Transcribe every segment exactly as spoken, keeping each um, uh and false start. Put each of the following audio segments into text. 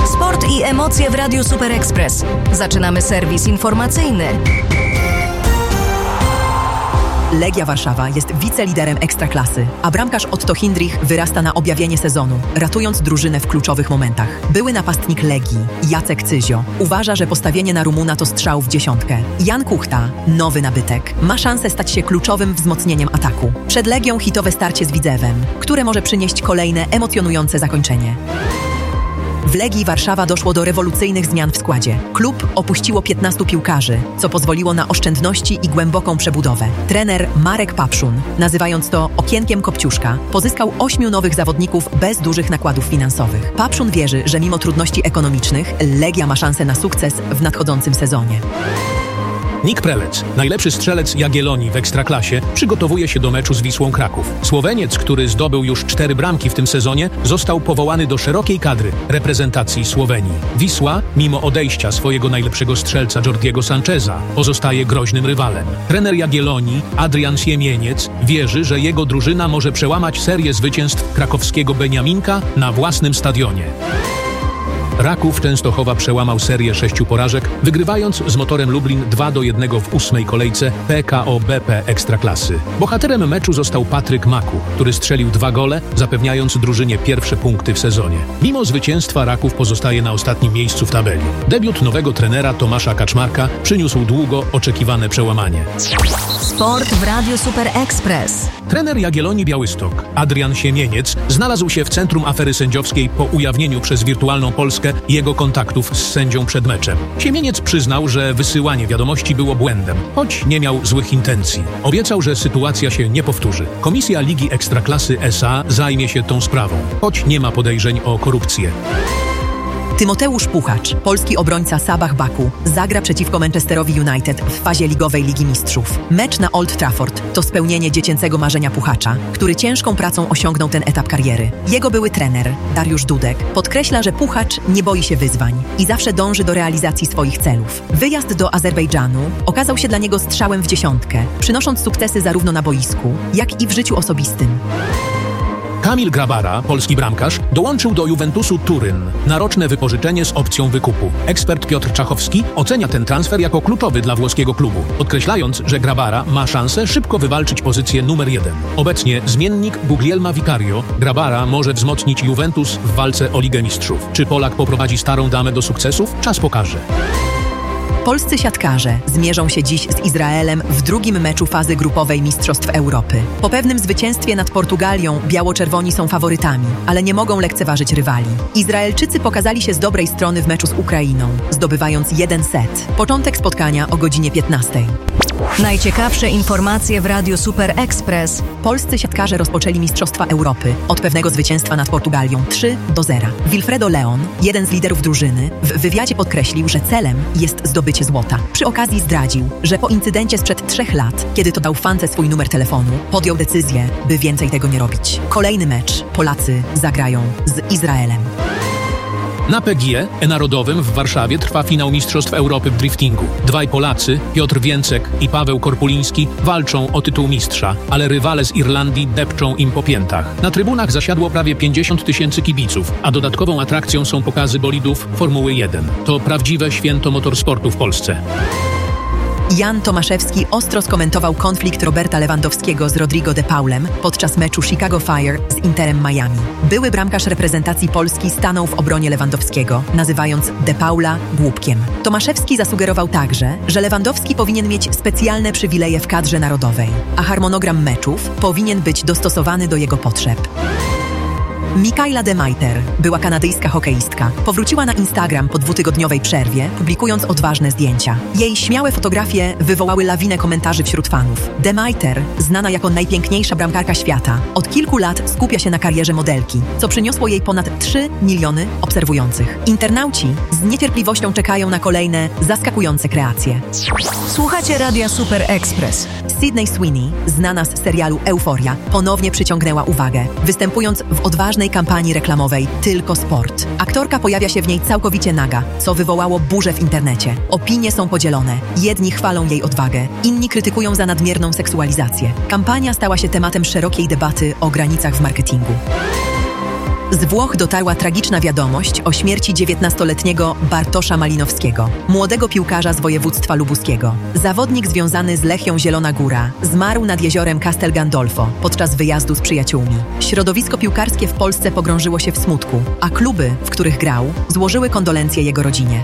Sport i emocje w Radiu Super Express. Zaczynamy serwis informacyjny. Legia Warszawa jest wiceliderem Ekstraklasy, a bramkarz Otto Hindrich wyrasta na objawienie sezonu, ratując drużynę w kluczowych momentach. Były napastnik Legii, Jacek Cyzio, uważa, że postawienie na Rumuna to strzał w dziesiątkę. Jan Kuchta, nowy nabytek, ma szansę stać się kluczowym wzmocnieniem ataku. Przed Legią hitowe starcie z Widzewem, które może przynieść kolejne emocjonujące zakończenie. W Legii Warszawa doszło do rewolucyjnych zmian w składzie. Klub opuściło piętnastu piłkarzy, co pozwoliło na oszczędności i głęboką przebudowę. Trener Marek Papszun, nazywając to okienkiem Kopciuszka, pozyskał ośmiu nowych zawodników bez dużych nakładów finansowych. Papszun wierzy, że mimo trudności ekonomicznych Legia ma szansę na sukces w nadchodzącym sezonie. Nik Prelec, najlepszy strzelec Jagiellonii w Ekstraklasie, przygotowuje się do meczu z Wisłą Kraków. Słoweniec, który zdobył już cztery bramki w tym sezonie, został powołany do szerokiej kadry reprezentacji Słowenii. Wisła, mimo odejścia swojego najlepszego strzelca Jordiego Sancheza, pozostaje groźnym rywalem. Trener Jagiellonii, Adrian Siemieniec, wierzy, że jego drużyna może przełamać serię zwycięstw krakowskiego Beniaminka na własnym stadionie. Raków Częstochowa przełamał serię sześciu porażek, wygrywając z Motorem Lublin dwa do jednego w ósmej kolejce P K O B P Ekstraklasy. Bohaterem meczu został Patryk Maku, który strzelił dwa gole, zapewniając drużynie pierwsze punkty w sezonie. Mimo zwycięstwa Raków pozostaje na ostatnim miejscu w tabeli. Debiut nowego trenera Tomasza Kaczmarka przyniósł długo oczekiwane przełamanie. Sport w Radiu Super Express. Trener Jagiellonii Białystok, Adrian Siemieniec, znalazł się w centrum afery sędziowskiej po ujawnieniu przez Wirtualną Polskę jego kontaktów z sędzią przed meczem. Siemieniec przyznał, że wysyłanie wiadomości było błędem, choć nie miał złych intencji. Obiecał, że sytuacja się nie powtórzy. Komisja Ligi Ekstraklasy S A zajmie się tą sprawą, choć nie ma podejrzeń o korupcję. Tymoteusz Puchacz, polski obrońca Sabah Baku, zagra przeciwko Manchesterowi United w fazie ligowej Ligi Mistrzów. Mecz na Old Trafford to spełnienie dziecięcego marzenia Puchacza, który ciężką pracą osiągnął ten etap kariery. Jego były trener, Dariusz Dudek, podkreśla, że Puchacz nie boi się wyzwań i zawsze dąży do realizacji swoich celów. Wyjazd do Azerbejdżanu okazał się dla niego strzałem w dziesiątkę, przynosząc sukcesy zarówno na boisku, jak i w życiu osobistym. Kamil Grabara, polski bramkarz, dołączył do Juventusu Turyn na roczne wypożyczenie z opcją wykupu. Ekspert Piotr Czachowski ocenia ten transfer jako kluczowy dla włoskiego klubu, podkreślając, że Grabara ma szansę szybko wywalczyć pozycję numer jeden. Obecnie zmiennik Guglielma Vicario, Grabara może wzmocnić Juventus w walce o Ligę Mistrzów. Czy Polak poprowadzi starą damę do sukcesów? Czas pokaże. Polscy siatkarze zmierzą się dziś z Izraelem w drugim meczu fazy grupowej Mistrzostw Europy. Po pewnym zwycięstwie nad Portugalią biało-czerwoni są faworytami, ale nie mogą lekceważyć rywali. Izraelczycy pokazali się z dobrej strony w meczu z Ukrainą, zdobywając jeden set. Początek spotkania o godzinie piętnastej. Najciekawsze informacje w Radiu Super Express. Polscy siatkarze rozpoczęli Mistrzostwa Europy od pewnego zwycięstwa nad Portugalią trzy do zera. Wilfredo Leon, jeden z liderów drużyny, w wywiadzie podkreślił, że celem jest zdobycie złota. Przy okazji zdradził, że po incydencie sprzed trzech lat, kiedy to dał fance swój numer telefonu, podjął decyzję, by więcej tego nie robić. Kolejny mecz Polacy zagrają z Izraelem. Na P G E Narodowym w Warszawie trwa finał Mistrzostw Europy w driftingu. Dwaj Polacy, Piotr Więcek i Paweł Korpuliński, walczą o tytuł mistrza, ale rywale z Irlandii depczą im po piętach. Na trybunach zasiadło prawie pięćdziesiąt tysięcy kibiców, a dodatkową atrakcją są pokazy bolidów Formuły jeden. To prawdziwe święto motorsportu w Polsce. Jan Tomaszewski ostro skomentował konflikt Roberta Lewandowskiego z Rodrigo de Paulem podczas meczu Chicago Fire z Interem Miami. Były bramkarz reprezentacji Polski stanął w obronie Lewandowskiego, nazywając de Paula głupkiem. Tomaszewski zasugerował także, że Lewandowski powinien mieć specjalne przywileje w kadrze narodowej, a harmonogram meczów powinien być dostosowany do jego potrzeb. Mikaela de Maiter, była kanadyjska hokeistka, powróciła na Instagram po dwutygodniowej przerwie, publikując odważne zdjęcia. Jej śmiałe fotografie wywołały lawinę komentarzy wśród fanów. De Maiter, znana jako najpiękniejsza bramkarka świata, od kilku lat skupia się na karierze modelki, co przyniosło jej ponad trzy miliony obserwujących. Internauci z niecierpliwością czekają na kolejne zaskakujące kreacje. Słuchacie Radia Super Express. Sydney Sweeney, znana z serialu Euforia, ponownie przyciągnęła uwagę, występując w odważnej kampanii reklamowej Tylko Sport. Aktorka pojawia się w niej całkowicie naga, co wywołało burzę w internecie. Opinie są podzielone. Jedni chwalą jej odwagę, inni krytykują za nadmierną seksualizację. Kampania stała się tematem szerokiej debaty o granicach w marketingu. Z Włoch dotarła tragiczna wiadomość o śmierci dziewiętnastoletniego Bartosza Malinowskiego, młodego piłkarza z województwa lubuskiego. Zawodnik związany z Lechią Zielona Góra zmarł nad jeziorem Castel Gandolfo podczas wyjazdu z przyjaciółmi. Środowisko piłkarskie w Polsce pogrążyło się w smutku, a kluby, w których grał, złożyły kondolencje jego rodzinie.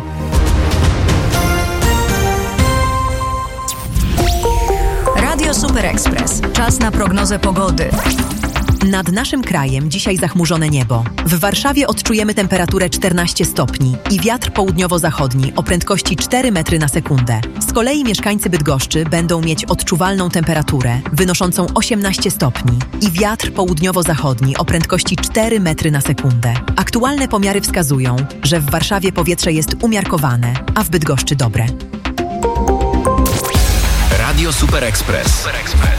Radio Super Express. Czas na prognozę pogody. Nad naszym krajem dzisiaj zachmurzone niebo. W Warszawie odczujemy temperaturę czternaście stopni i wiatr południowo-zachodni o prędkości cztery metry na sekundę. Z kolei mieszkańcy Bydgoszczy będą mieć odczuwalną temperaturę wynoszącą osiemnaście stopni i wiatr południowo-zachodni o prędkości cztery metry na sekundę. Aktualne pomiary wskazują, że w Warszawie powietrze jest umiarkowane, a w Bydgoszczy dobre. Radio Super Express. Super Express.